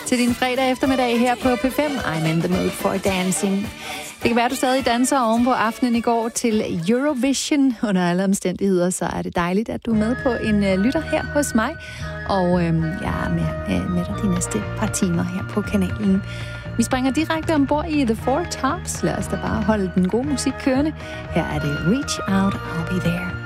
til din fredag eftermiddag her på P5. I'm in the mood for dancing. Det kan være, at du stadig danser oven på aftenen i går til Eurovision. Under alle omstændigheder, så er det dejligt, at du er med på en lytter her hos mig. Og jeg er med dig de næste par timer her på kanalen. Vi springer direkte ombord i The Four Tops. Lad os da bare holde den gode musik kørende. Her er det Reach Out, I'll Be There.